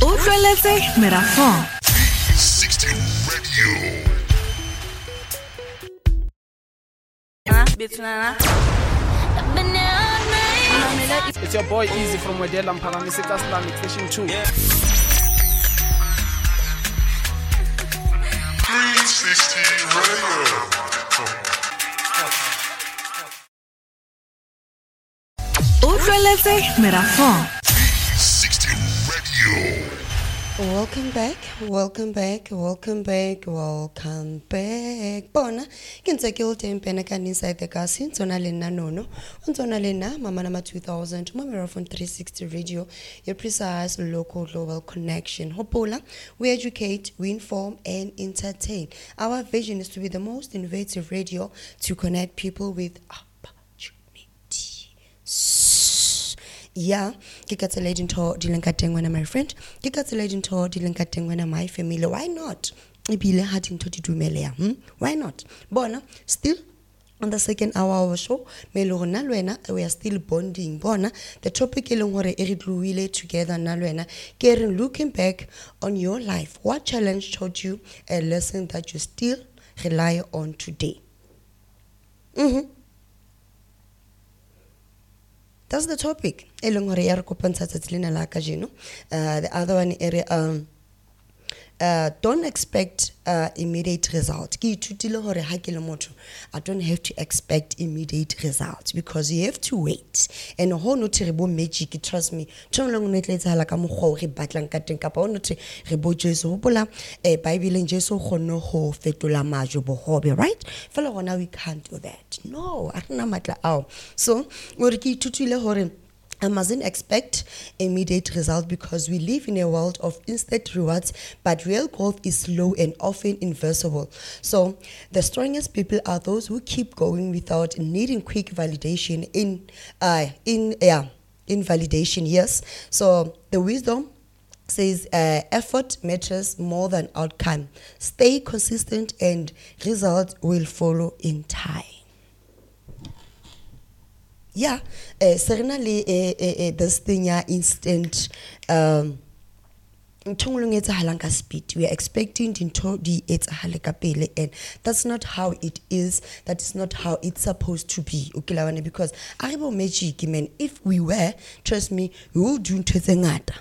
Utlweletse Merafong 60 Radio. It's your boy Easy from Wedela Mphalamiseka Islamic Station 2. 360 Radio. Utlweletse Merafong 360 Radio. Welcome back. Bona, kinse ke o teng pena ka inside the gas ntsona le nna nono. Ntsona le nna mama nama 2000 mo Merafong 360 Radio, your precise local global connection. Hopola, we educate, we inform and entertain. Our vision is to be the most innovative radio to connect people with opportunity. Yeah, ke ka tsela dintho di leng ka teng wena my friend, ke ka tsela dintho di leng ka teng wena my family. Why not? Ebile ha dintho di dumeleya, why not? Bona, still on the second hour of our show, me le rona lwena we are still bonding. Bona, the topic e leng hore e re tluile together na lwena ke re looking back on your life. What challenge taught you a lesson that you still rely on today? That's the topic. The other one area don't expect immediate result. I don't have to expect immediate results because you have to wait. And a whole terrible magic, trust me. Bible right? Fellow now we can't do that. No, so I mustn't expect immediate result because we live in a world of instant rewards, but real growth is slow and often invisible. So the strongest people are those who keep going without needing quick validation in validation. Yes. So the wisdom says effort matters more than outcome. Stay consistent and results will follow in time. Yeah, certainly this thing instant speed. We are expecting and that's not how it is. That is not how it's supposed to be. Because if we were, trust me, we will do tengata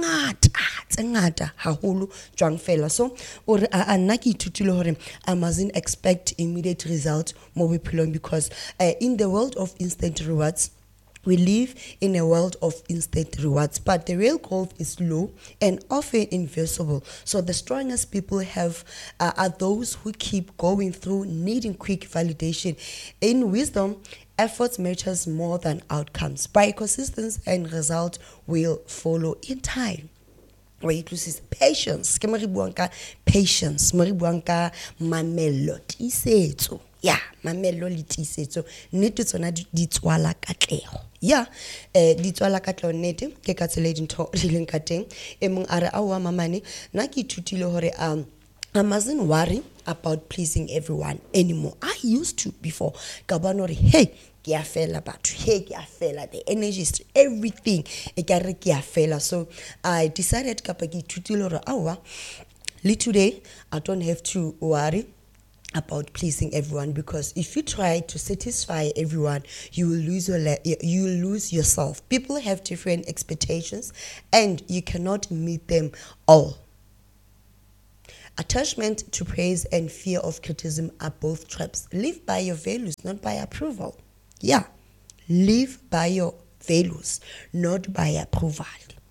so or I mustn't expect immediate results more because in the world of instant rewards, we live in a world of instant rewards, but the real growth is slow and often invisible. So the strongest people are those who keep going through needing quick validation. In wisdom, efforts matters more than outcomes. By consistency and result will follow in time. Where it loses patience. Patience. Mamelo. Yeah, mamelo le tisetso nnete tsona di tswala katlego. Yeah, di tswala katlego nnete ke ka tsela dintho di leng ka teng e mong are a wa mamane na ke ithutile hore I mustn't worry about pleasing everyone anymore. I used to before ka bona hore hey ke a fela batho, hey ke a fela, the energy is everything e ka re ke a fela. So I decided kapa ke ithutile hore awa le today I don't have to worry about pleasing everyone, because if you try to satisfy everyone, you will lose yourself. People have different expectations and you cannot meet them all. Attachment to praise and fear of criticism are both traps. Live by your values, not by approval. Yeah, live by your values, not by approval.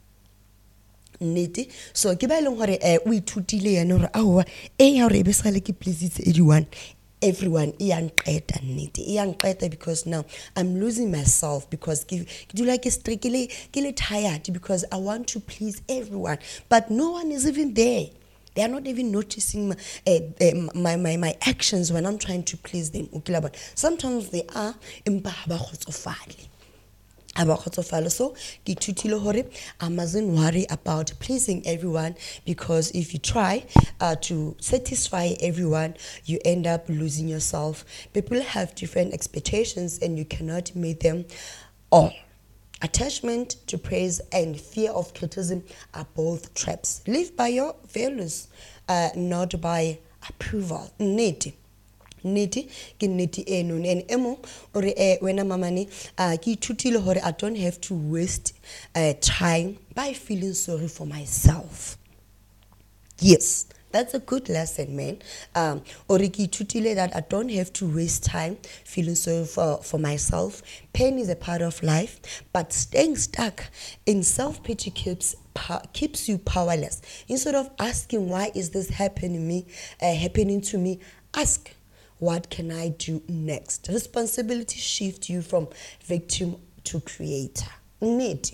Nete so ke ba ileng hore o ithutile yana hore aowa ya hore be sale ke please everyone iyanqeda nete iyanqeda because now I'm losing myself because ke dula ke strictly ke tired because I want to please everyone, but no one is even there. They are not even noticing my actions when I'm trying to please them. Sometimes they are so I mustn't worry about pleasing everyone, because if you try to satisfy everyone, you end up losing yourself. People have different expectations and you cannot meet them all. Attachment to praise and fear of criticism are both traps. Live by your values, not by approval. Nnete ke nnete eno and emo ore wena mamane ke ithutile hore I don't have to waste time by feeling sorry for myself. Yes, that's a good lesson, man. Ore ke ithutile that I don't have to waste time feeling sorry for myself. Pain is a part of life, but staying stuck in self-pity keeps you powerless. Instead of asking why is this happening to me, ask, what can I do next? Responsibility shifts you from victim to creator. Need.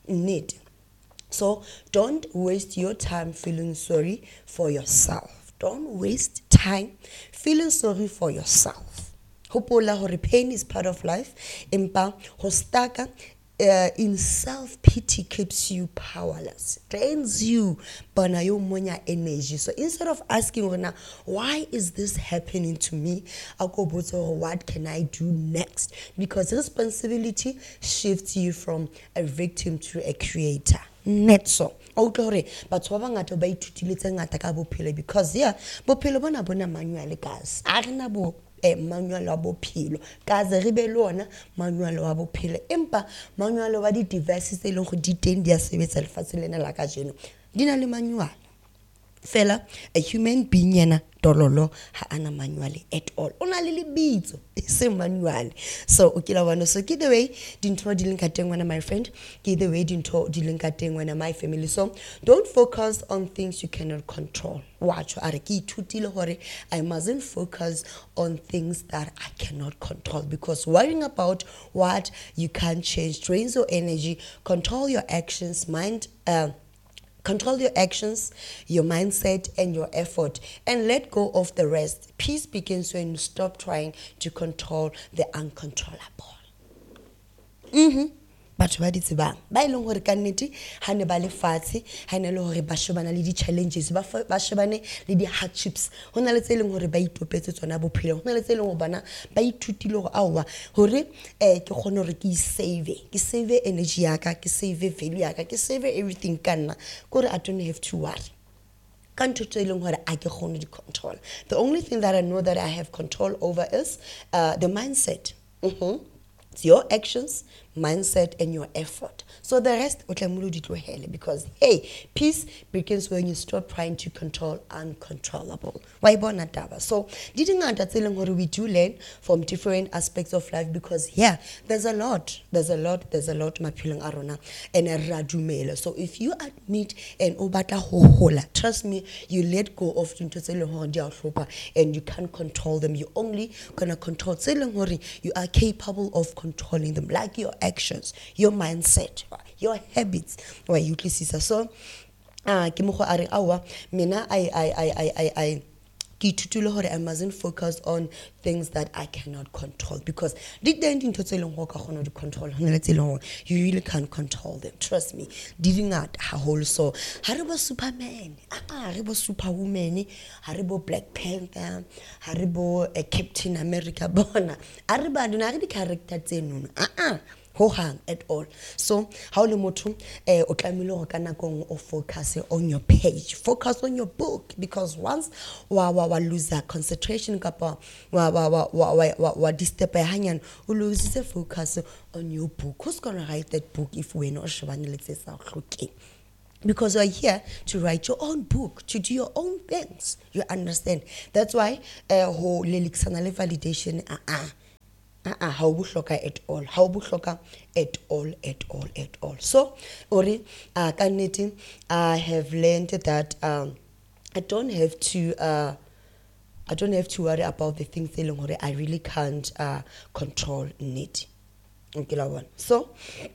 So don't waste your time feeling sorry for yourself. Don't waste time feeling sorry for yourself. Hopola hore pain is part of life. Empa ho staka in self-pity keeps you powerless, drains you, bana yo monya energy. So instead of asking, why is this happening to me, I'll go, what can I do next? Because responsibility shifts you from a victim to a creator. Netso. But ngata ba ithutile tse ngata ka bophelo because bophelo bona manual guys. Arena bo manual wa bophelo kaze re be le ona manual wa bophelo empa manual wa di devices tse leng go di teng di a sebetsa lefatshe lena la ka jeno di na le manual fela a human being yana dololo ha ana manual at all ona le lebitso se manual so o kila wana so ke the way dintho di leng ka teng wana my friend ke the way dintho di leng ka teng wana my family. So don't focus on things you cannot control. Watch are ke ithutile hore I mustn't focus on things that I cannot control because worrying about what you can't change drains your energy. Control your actions, Control your actions, your mindset, and your effort, and let go of the rest. Peace begins when you stop trying to control the uncontrollable. Batho ba ditsebang ba ileng hore ka nnete ha ne ba le fatshe ha ne le hore ba shebana le di challenges ba shebane le di hardships hona le tseleng hore ba itopetse tsona bophelo hona le tseleng hore bana ba ithutile hore awa hore ke khone hore ke save energy yaka ke save value yaka ke save everything kana gore I don't have to worry. Can't tell what I can control. The only thing that I know that I have control over is the mindset. It's your actions, mindset, and your effort. So the rest, because hey, peace begins when you stop trying to control uncontrollable. So we do learn from different aspects of life because there's a lot, mapilang arona and a radumela. So if you admit and obata hola, trust me, you let go of and you can't control them. You only gonna control you are capable of controlling them, like your actions, your mindset, your habits. So I mustn't focus on things that I cannot control because you really can't control them. Trust me. Didn't that whole so Haribo Superman, Haribo Superwoman, Haribo Black Panther, Haribo Captain America Bona, Haribo the character Hohang at all. So how le motho o tlamile ka nakong o focus on your page, focus on your book because once wa lose concentration kapa wa disturb hanyane o lose the focus on your book. Who's gonna write that book if we're not shebane le tse sa hlokeng? Because you're here to write your own book, to do your own things. You understand? That's why ho leliksana le validation how buhloka at all. How buhloka at all. So, ori kannete I have learned that I don't have to worry about the things that I really can't control it. Okay, so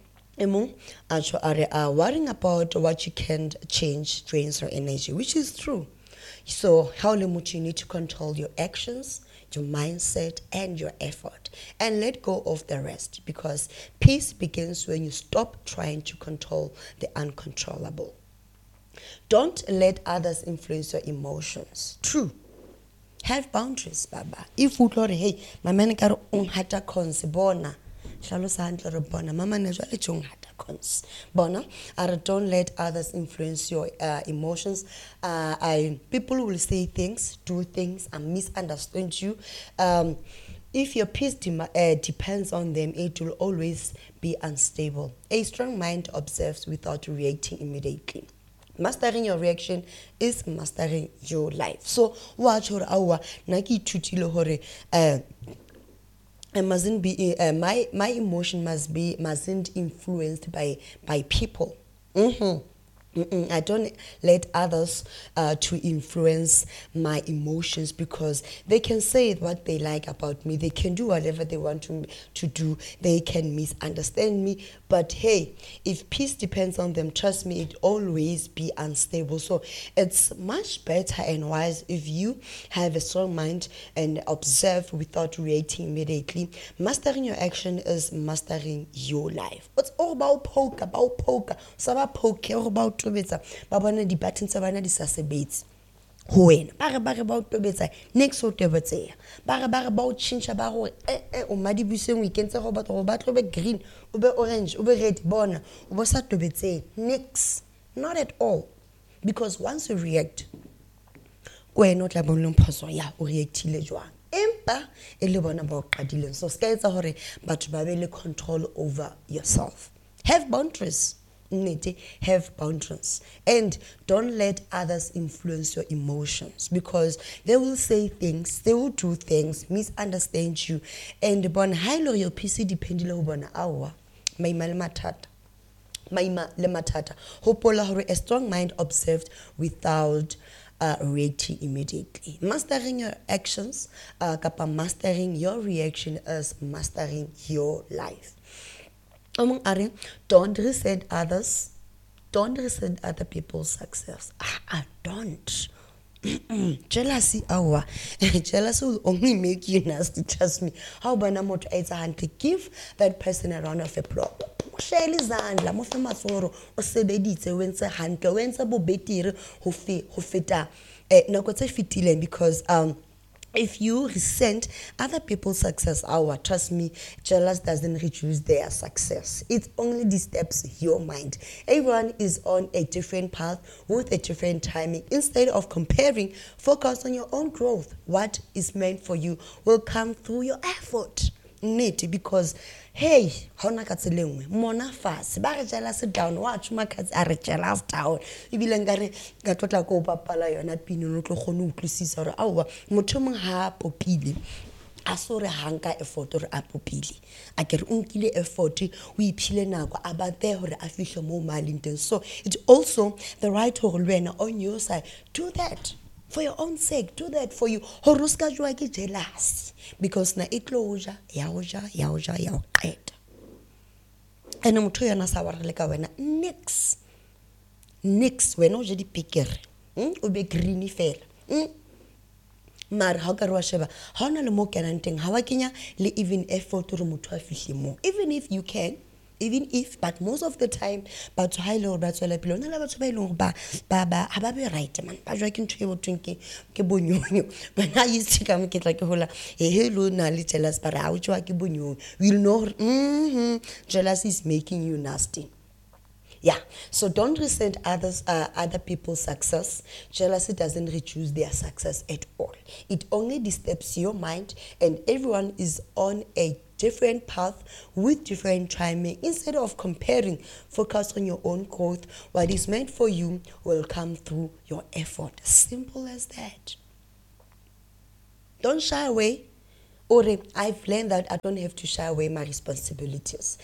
worrying about what you can't change drains your energy, which is true. So how much you need to control your actions, your mindset, and your effort, and let go of the rest because peace begins when you stop trying to control the uncontrollable. Don't let others influence your emotions. True. Have boundaries, Baba. If you hey, my man karo unhata konsibona. hlalosa hantle re bona mama ne jwale tjong hata cons bona don't let others influence your emotions. People will say things, do things, and misunderstand you. If your peace depends on them, it will always be unstable. A strong mind observes without reacting immediately. Mastering your reaction is mastering your life. So watch hore awa naki ithutile hore I mustn't be my emotion mustn't influenced by people. I don't let others to influence my emotions, because they can say what they like about me. They can do whatever they want to do. They can misunderstand me. But hey, if peace depends on them, trust me, it always be unstable. So it's much better and wise if you have a strong mind and observe without reacting immediately. Mastering your action is mastering your life. It's all about poker. Saba poker about tobetsa ba bona di buttons tsa bana di sa sebetse ho wena ba re ba o tobetsa next o tobetseya ba re ba o change ba gore o madibuseng weekend tsa go batlo be green o be orange o be red bona o bo sa tobetseng next, not at all. Because once you react kwena o tla bonang phoso ya o reactile jwang empa e le bona ba o qadileng. So ska etsa hore batho ba be le control over yourself. Have boundaries. Have boundaries, and don't let others influence your emotions, because they will say things, they will do things, misunderstand you, and bon hailo your PC dependile ho bona awa maima le matata hopola hore a strong mind observed without reacting immediately. Mastering your actions kapa mastering your reaction is mastering your life. Don't resent others. Don't resent other people's success. Don't. Jealousy, jealousy will only make you nasty. Trust me. How about now? Give that person a round of applause. Sheli zandla mo fe matsoro o sebeditse wentse hantle wentse bo betire ho feta nako tse fitileng, because if you resent other people's success, trust me, jealous doesn't reduce their success. It only disturbs your mind. Everyone is on a different path with a different timing. Instead of comparing, focus on your own growth. What is meant for you will come through your effort. Because hey, hona ka tselengwe mona fase ba re jealous down wa tshuma ka are jealous down ibile ngare ka tlotla ko papala yona pino no tlo gone utlwisisa hore awa motho mong ha popile a sore hanka effort hore a popile a ke re unkile effort o iphile nako aba there hore a fihle mo maleng teng. So it's also the right hore lwena on your side do that for your own sake. Do that for you. Horoska jwa ke jealous, because na itloja ya qeta ene motho yana sa wa re ka wena nix wena o je di pikere o be green fela mar ha ka re wa sheba ha ona le mo kenang teng ha wa kenya le even effort hore motho a fihle mo, even if, but most of the time, but high low, but so like Pilona, but so long, ba, have be right, man. But I can travel drinking, Kibunyo. When I used to come get like a whole, hello, Nali jealous, but I would like Kibunyo. We'll know, jealousy is making you nasty. Yeah, so don't resent other people's success. Jealousy doesn't reduce their success at all. It only disturbs your mind, and everyone is on a different path with different timing. Instead of comparing, focus on your own growth. What is meant for you will come through your effort. Simple as that. Don't shy away. Or I've learned that I don't have to shy away my responsibilities.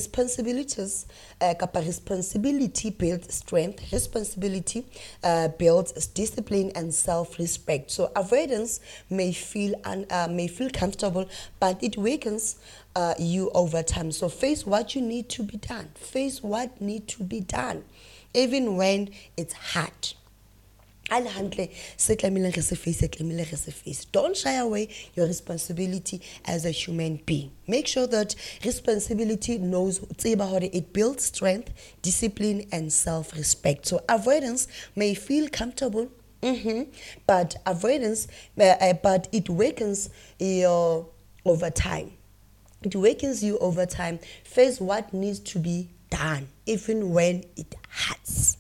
Responsibility builds strength. Responsibility builds discipline and self-respect. So avoidance may feel comfortable, but it weakens you over time. So face what you need to be done. Face what needs to be done, even when it's hard. Don't shy away your responsibility as a human being. Make sure that responsibility knows it builds strength, discipline, and self-respect. So avoidance may feel comfortable, but it weakens your over time. It awakens you over time. Face what needs to be done, even when it hurts.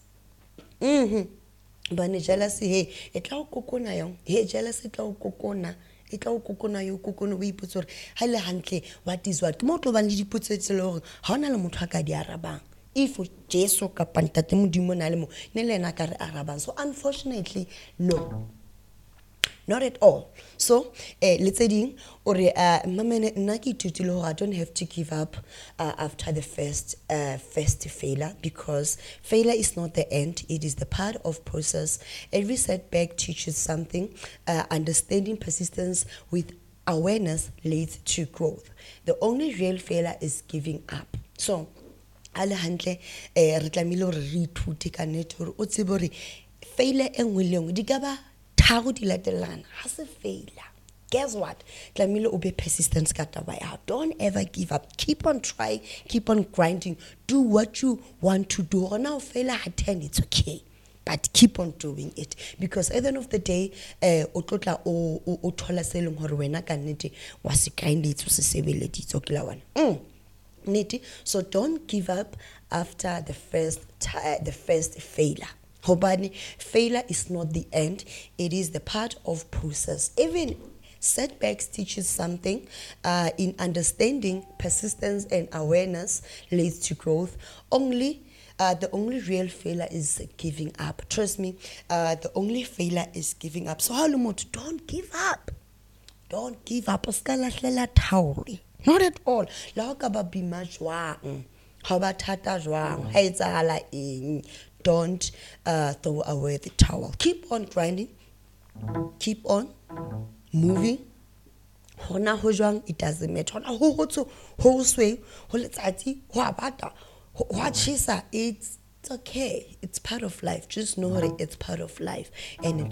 Bane jealousy, hey, e tla o kokona yong. Hey, jealousy tla o kokona. E tla o kokona yo kokona o ipotsa hore ha le hantle what is what. Ke mo tlo bang le dipotso tse le hore ha ona le motho a ka di arabang. If Jesu ka pantate modimo na le mo ne le ena ka re arabang. So unfortunately, no. Not at all. So, let's say, or I don't have to give up after the first failure, because failure is not the end; it is the part of process. Every setback teaches something. Understanding persistence with awareness leads to growth. The only real failure is giving up. So, ale hantle re tlamile hore re ithute ka nnete hore o tsebe hore failure e nngwe le nngwe di ka ba tharo di latelana ha se failure. Guess what? Tlamile o be persistent ka taba ya. Don't ever give up. Keep on trying, keep on grinding. Do what you want to do. Or now failure at 10, it's okay. But keep on doing it, because at the end of the day, o tlotla o thola se leng hore wena ka nnete wa se grindetse o se sebeleditse o kila wana. So don't give up after the first failure. Hobani, failure is not the end; it is the part of process. Even setbacks teaches something. In understanding, persistence and awareness leads to growth. The only real failure is giving up. Trust me, the only failure is giving up. So don't give up. Don't give up. Not at all. Don't throw away the towel. Keep on grinding. Keep on moving. It doesn't matter. It's okay. It's part of life. Just know that it's part of life. And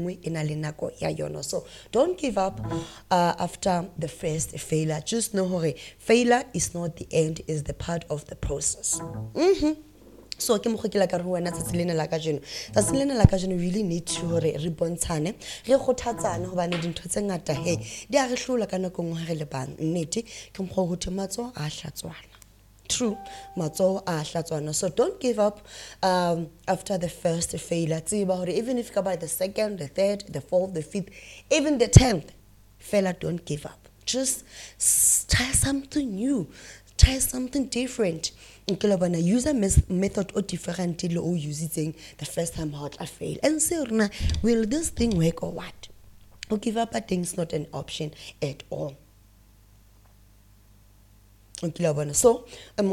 so don't give up after the first failure. Just know that failure is not the end, it's the part of the process. So ke mogokela ka re wena tsatsile la ka jeno really need to hore re bontshane re khothatsane hobane dintho tse ngata he di a re hlola ka nako ngwe re le bang nnete ke mkgo ho thematso a hlatswana. True, matso a hlatswana. So don't give up after the first failure. Even if you by the second, the third, the fourth, the fifth, even the 10th failure, don't give up. Just try something new. Try something different. Use a method or different or use it the first time how I fail. And say, will this thing work or what? Or give up a thing's not an option at all. So,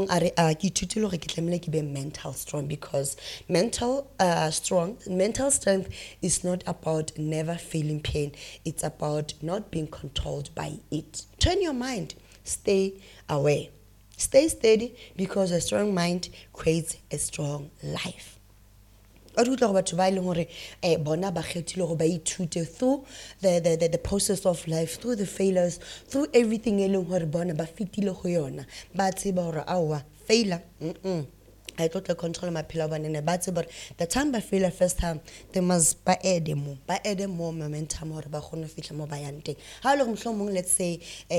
mental strong, because mental strength is not about never feeling pain. It's about not being controlled by it. Turn your mind. Stay aware. Stay steady, because a strong mind creates a strong life. Through the process of life, through the failures, through everything failure. I totally control my pillow but the time I fail first time, they must add more momentum or more bayante. How long let's say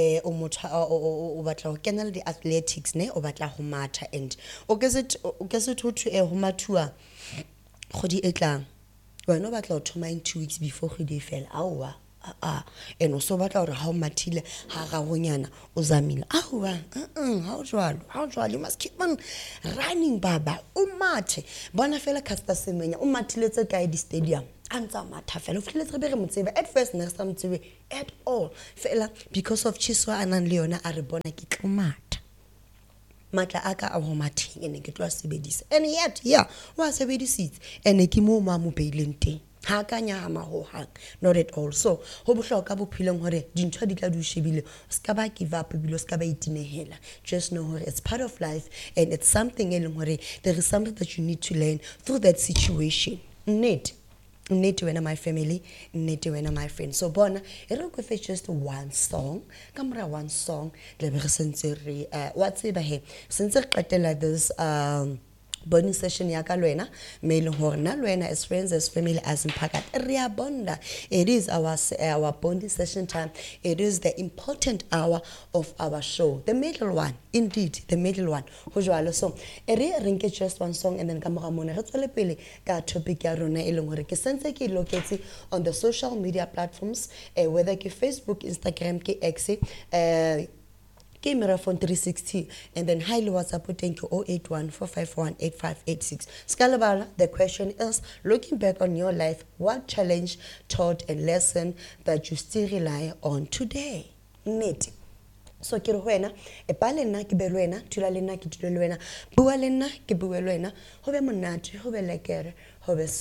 the athletics ne humata and to a humatua Khodi etlang wa no batla ho thoma in 2 weeks before khodi fela aowa and so batla hore ha o mathile ha gagonyana o zamile aowa how jwalo you must keep on running baba o mathe bona fela Caster Semenya o mathiletse ka di stadium antsa matha fela o fitlhetse re motsebe at first next time motsebe at all fela because of chiswa anan le yona a re bona ke tlomata matla aka a ho matheng ene ke tlo sebedisa and yet wa sebedisitse ene ke mo ma mo beileng teng ha ka nyama ho hang not at all. So ho bohloka bophelong hore dintho di tla du shebile ska ba give up bilo ska ba itinehela. Just know hore it's part of life and it's something eleng hore there is something that you need to learn through that situation. Need to my family, need to my friends. So bona, if it's just one song, camera one song, what's it here? Since I like this bonding session ya ka lwena me le hore na lwena as friends, as family, as mphakathi re a bonda. It is our bonding session time. It is the important hour of our show, the middle one, indeed the middle one. Ho jwalo, so re renke just one song and then ka mora mona re tswele pele ka topic ya rona e leng hore ke sentse ke locate on the social media platforms, whether ke Facebook, Instagram, ke X, ke Mirafone 360, and then highly WhatsApp thank you 081 451 8586. Scalabala, the question is, looking back on your life, what challenge, taught, and lesson that you still rely on today? Neti. So ke re wena e pa le nna ke be le wena, tula le nna ke tule le wena, bua le nna ke bue le wena, ho be monate, ho be lekere, ho be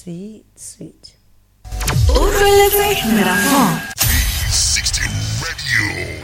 sweet. Utlweletse Mirafone. 16 Radio.